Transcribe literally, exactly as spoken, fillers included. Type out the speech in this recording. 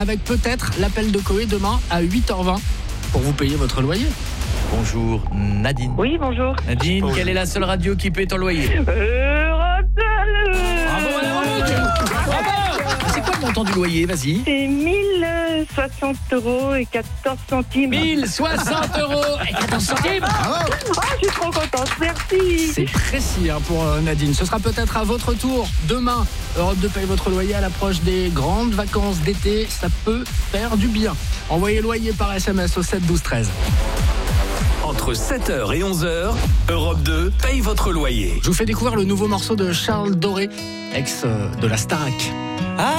avec peut-être l'appel de Coé demain à huit heures vingt pour vous payer votre loyer. Bonjour Nadine. Oui, bonjour. Nadine, quelle est la seule radio qui paie ton loyer? Europe deux. Bravo madame. C'est quoi le montant du loyer? Vas-y. C'est mille soixante euros et quatorze centimes. mille soixante euros et quatorze centimes. Ah, je suis trop contente, merci. C'est précis hein, pour euh, Nadine. Ce sera peut-être à votre tour demain. Europe deux paye votre loyer à l'approche des grandes vacances d'été. Ça peut faire du bien. Envoyez loyer par S M S au sept douze treize. Entre sept heures et onze heures, Europe deux paye votre loyer. Je vous fais découvrir le nouveau morceau de Charles Doré, ex euh, de la Starac. Ah